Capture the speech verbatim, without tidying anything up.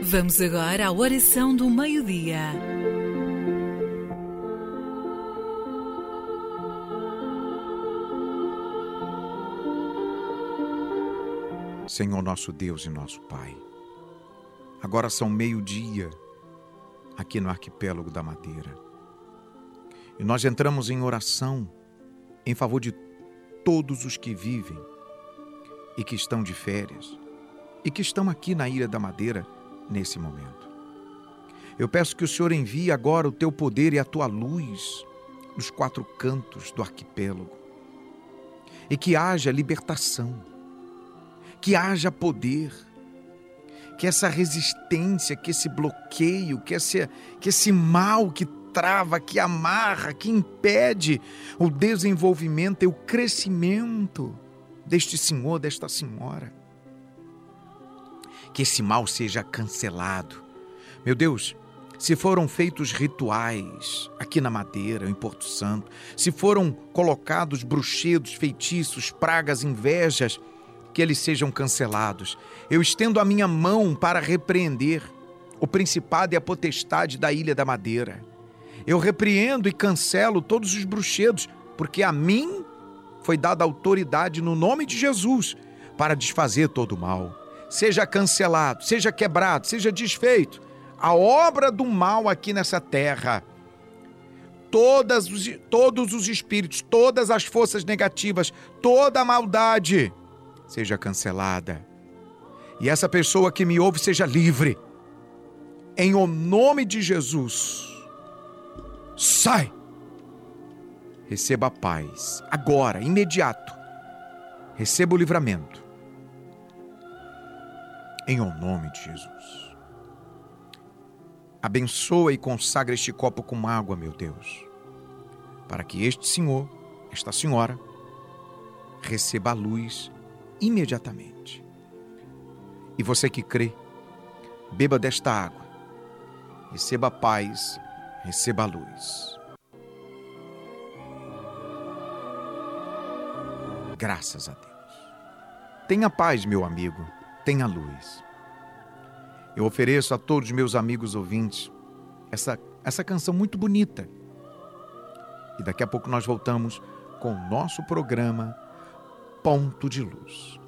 Vamos agora à oração do meio-dia. Senhor nosso Deus e nosso Pai, agora são meio-dia aqui no Arquipélago da Madeira. E nós entramos em oração em favor de todos os que vivem e que estão de férias e que estão aqui na Ilha da Madeira nesse momento. Eu peço que o Senhor envie agora o teu poder e a tua luz nos quatro cantos do arquipélago e que haja libertação, que haja poder, que essa resistência, que esse bloqueio, que esse, que esse mal que trava, que amarra, que impede o desenvolvimento e o crescimento deste senhor, desta senhora, que esse mal seja cancelado. Meu Deus, se foram feitos rituais aqui na Madeira, em Porto Santo, se foram colocados bruxedos, feitiços, pragas, invejas, que eles sejam cancelados. Eu estendo a minha mão para repreender o principado e a potestade da Ilha da Madeira. Eu repreendo e cancelo todos os bruxedos, porque a mim foi dada autoridade no nome de Jesus para desfazer todo o mal. Seja cancelado, seja quebrado, seja desfeito a obra do mal aqui nessa terra. Todas os, todos os espíritos, todas as forças negativas, toda a maldade seja cancelada. E essa pessoa que me ouve seja livre. Em o nome de Jesus. Sai! Receba a paz. Agora, imediato. Receba o livramento. Em o nome de Jesus. Abençoa e consagra este copo com água, meu Deus, para que este senhor, esta senhora, receba a luz imediatamente. E você que crê, beba desta água, receba a paz, receba a luz. Graças a Deus. Tenha paz, meu amigo, tenha luz. Eu ofereço a todos os meus amigos ouvintes essa, essa canção muito bonita. E daqui a pouco nós voltamos com o nosso programa Ponto de Luz.